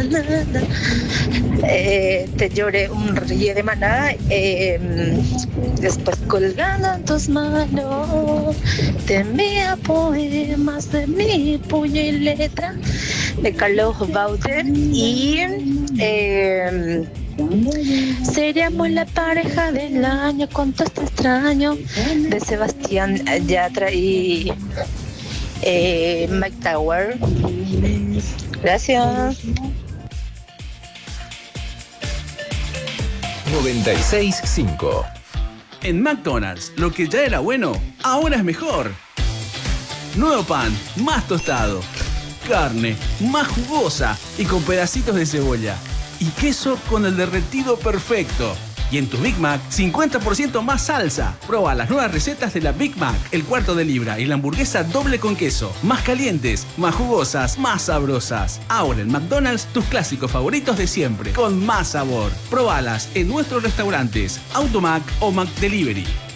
Te lloré un río de maná. Después colgando en tus manos, te envía poemas de mi puño y letra de Carlos Baute. Y seríamos la pareja del año con todo este extraño de Sebastián Yatra y Mike Tower. Gracias. 96.5. En McDonald's, lo que ya era bueno, ahora es mejor. Nuevo pan, más tostado. Carne, más jugosa y con pedacitos de cebolla. Y queso con el derretido perfecto. Y en tu Big Mac, 50% más salsa. Proba las nuevas recetas de la Big Mac, el cuarto de libra y la hamburguesa doble con queso. Más calientes, más jugosas, más sabrosas. Ahora en McDonald's, tus clásicos favoritos de siempre, con más sabor. Probalas en nuestros restaurantes, Automac o McDelivery.